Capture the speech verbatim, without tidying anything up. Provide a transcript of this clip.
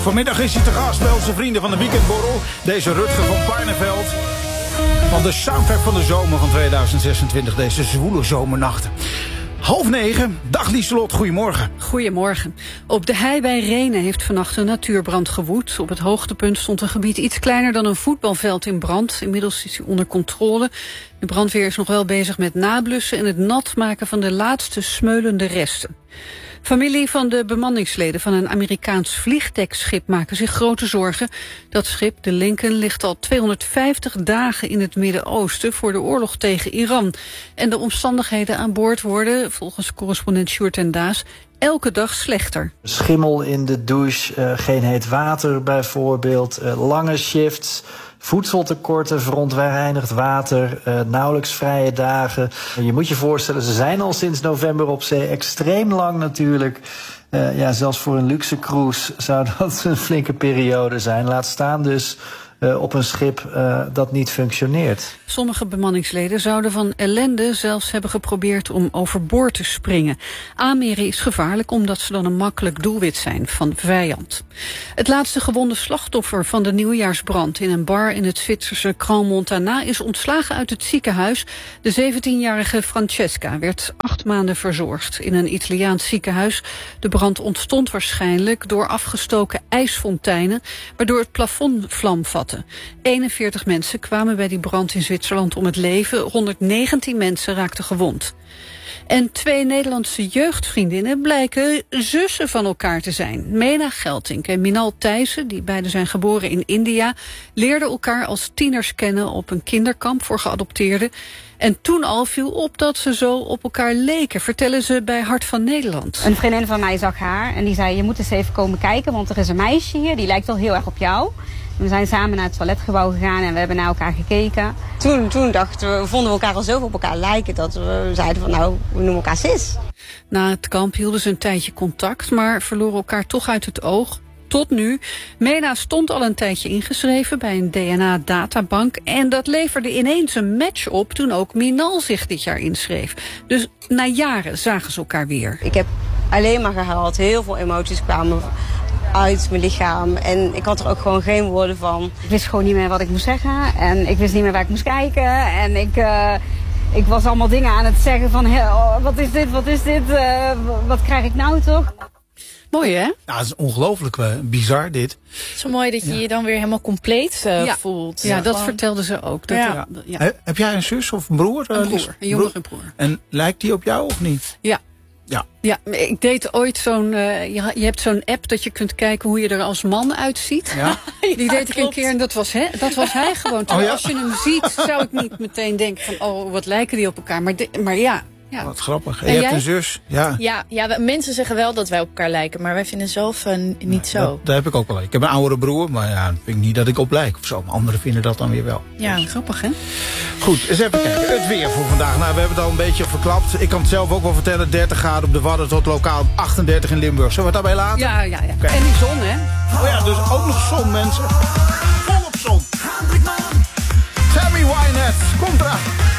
Vanmiddag is hij te gast bij onze vrienden van de Weekendborrel. Deze Rutger van Barneveld. Van de soundtrack van de zomer van tweeduizend zesentwintig. Deze zwoele zomernachten. Half negen. Dag Lieselot, goedemorgen. Goedemorgen. Op de hei bij Rhenen heeft vannacht een natuurbrand gewoed. Op het hoogtepunt stond een gebied iets kleiner dan een voetbalveld in brand. Inmiddels is hij onder controle. De brandweer is nog wel bezig met nablussen en het nat maken van de laatste smeulende resten. Familie van de bemanningsleden van een Amerikaans vliegdekschip maken zich grote zorgen. Dat schip, de Lincoln, ligt al tweehonderdvijftig dagen in het Midden-Oosten voor de oorlog tegen Iran. En de omstandigheden aan boord worden, volgens correspondent Sjoerd en Daas, elke dag slechter. Schimmel in de douche, uh, geen heet water bijvoorbeeld, uh, lange shifts, voedseltekorten, verontreinigd water, uh, nauwelijks vrije dagen. En je moet je voorstellen, ze zijn al sinds november op zee, extreem lang natuurlijk. Uh, ja, zelfs voor een luxe cruise zou dat een flinke periode zijn. Laat staan dus uh, op een schip uh, dat niet functioneert. Sommige bemanningsleden zouden van ellende zelfs hebben geprobeerd om overboord te springen. Aanmeren is gevaarlijk omdat ze dan een makkelijk doelwit zijn van vijand. Het laatste gewonde slachtoffer van de nieuwjaarsbrand in een bar in het Zwitserse Crans-Montana is ontslagen uit het ziekenhuis. De zeventienjarige Francesca werd acht maanden verzorgd in een Italiaans ziekenhuis. De brand ontstond waarschijnlijk door afgestoken ijsfonteinen, waardoor het plafond vlam vatte. eenenveertig mensen kwamen bij die brand in Zwitserland om het leven. honderdnegentien mensen raakten gewond. En twee Nederlandse jeugdvriendinnen blijken zussen van elkaar te zijn. Mena Geltink en Minal Thijssen, die beide zijn geboren in India, leerden elkaar als tieners kennen op een kinderkamp voor geadopteerden. En toen al viel op dat ze zo op elkaar leken, vertellen ze bij Hart van Nederland. Een vriendin van mij zag haar en die zei, je moet eens even komen kijken, want er is een meisje hier, die lijkt wel heel erg op jou. We zijn samen naar het toiletgebouw gegaan en we hebben naar elkaar gekeken. Toen, toen dachten we, vonden we elkaar al zo op elkaar lijken dat we zeiden van nou, we noemen elkaar sis. Na het kamp hielden ze een tijdje contact, maar verloren elkaar toch uit het oog. Tot nu. Mena stond al een tijdje ingeschreven bij een D N A-databank. En dat leverde ineens een match op toen ook Minal zich dit jaar inschreef. Dus na jaren zagen ze elkaar weer. Ik heb alleen maar gehuild. Heel veel emoties kwamen uit mijn lichaam. En ik had er ook gewoon geen woorden van. Ik wist gewoon niet meer wat ik moest zeggen. En ik wist niet meer waar ik moest kijken. En ik... Uh, Ik was allemaal dingen aan het zeggen van, oh, wat is dit, wat is dit, uh, wat krijg ik nou toch? Mooi, hè? Ja, het is ongelooflijk uh, bizar dit. Zo mooi dat je ja. je dan weer helemaal compleet uh, ja. voelt. Ja, dat Gewoon... vertelden ze ook. Dat ja. er, ja. He, heb jij een zus of een broer? Een broer, een jongere broer. En lijkt die op jou of niet? Ja. Ja. Ja, ik deed ooit zo'n, uh, je, je hebt zo'n app dat je kunt kijken hoe je er als man uitziet. Ja. Die ja, deed ik klopt. een keer en dat was, he, dat was hij gewoon. Terwijl oh, ja. als je hem ziet, zou ik niet meteen denken van, oh, wat lijken die op elkaar. Maar, de, maar ja. Ja. Wat grappig. En en je jij? hebt een zus. Ja, ja, ja we, mensen zeggen wel dat wij op elkaar lijken, maar wij vinden zelf uh, niet nee, zo. Dat, dat heb ik ook wel. Ik heb een oudere broer, maar ja, vind ik niet dat ik op lijk of zo. Maar anderen vinden dat dan weer wel. Ja, dus. Grappig, hè? Goed, eens even kijken. Het weer voor vandaag. Nou, we hebben het al een beetje verklapt. Ik kan het zelf ook wel vertellen. dertig graden op de Wadden tot lokaal achtendertig in Limburg. Zullen we het daarbij laten? Ja, ja, ja. Okay. En die zon, hè? Oh ja, dus ook nog zon, mensen. Volop zon. Tammy Wynette, komt eraan.